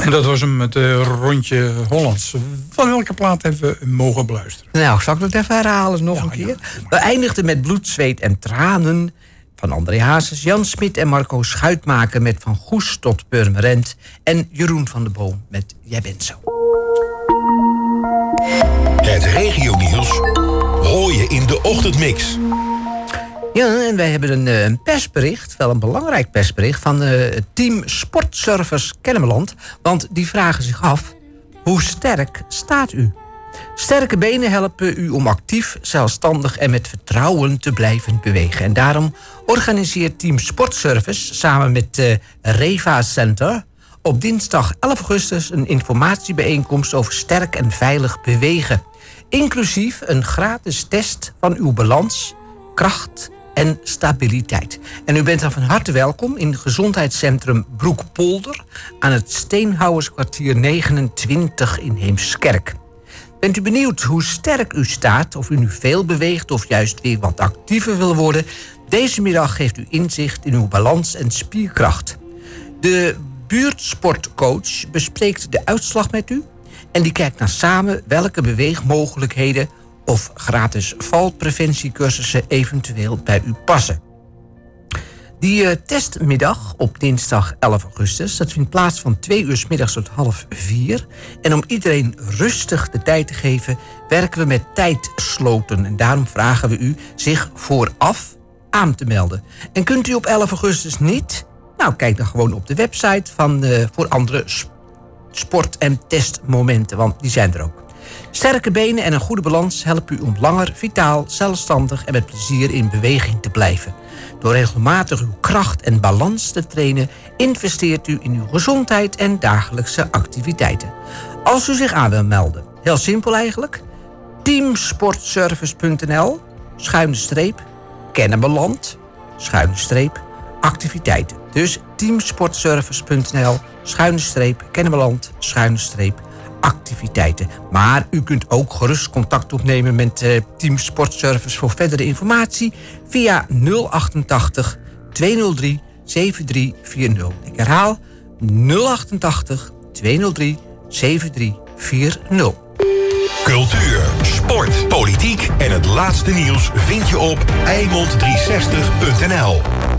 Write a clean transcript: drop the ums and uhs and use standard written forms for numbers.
En dat was hem met rondje Hollands. Van welke plaat hebben we mogen beluisteren? Nou, zal ik dat even herhalen nog een keer? Ja, we eindigden met Bloed, Zweet en Tranen van André Hazes, Jan Smit en Marco Schuitmaker met Van Goes tot Purmerend en Jeroen van der Boom met Jij bent zo. Het regionieuws hoor je in de ochtendmix. Ja, en wij hebben een persbericht, wel een belangrijk persbericht, van het team Sportservice Kennemerland. Want die vragen zich af, hoe sterk staat u? Sterke benen helpen u om actief, zelfstandig en met vertrouwen te blijven bewegen. En daarom organiseert team Sportservice samen met Reva Center op dinsdag 11 augustus een informatiebijeenkomst over sterk en veilig bewegen. Inclusief een gratis test van uw balans, kracht en stabiliteit. En u bent dan van harte welkom in het gezondheidscentrum Broekpolder aan het Steenhouwerskwartier 29 in Heemskerk. Bent u benieuwd hoe sterk u staat, of u nu veel beweegt of juist weer wat actiever wil worden? Deze middag geeft u inzicht in uw balans en spierkracht. De buurtsportcoach bespreekt de uitslag met u en die kijkt naar samen welke beweegmogelijkheden of gratis valpreventiecursussen eventueel bij u passen. Die testmiddag op dinsdag 11 augustus... dat vindt plaats van 2 uur 's middags tot 3:30. En om iedereen rustig de tijd te geven, werken we met tijdsloten. En daarom vragen we u zich vooraf aan te melden. En kunt u op 11 augustus niet? Nou, kijk dan gewoon op de website voor andere sport- en testmomenten, want die zijn er ook. Sterke benen en een goede balans helpen u om langer, vitaal, zelfstandig en met plezier in beweging te blijven. Door regelmatig uw kracht en balans te trainen, investeert u in uw gezondheid en dagelijkse activiteiten. Als u zich aan wil melden, heel simpel eigenlijk, teamsportservice.nl /Kennemerland /activiteiten. Dus teamsportservice.nl /Kennemerland /activiteiten. Maar u kunt ook gerust contact opnemen met Team Sportservice voor verdere informatie via 088 203 7340. Ik herhaal 088 203 7340. Cultuur, sport, politiek en het laatste nieuws vind je op Eimond360.nl.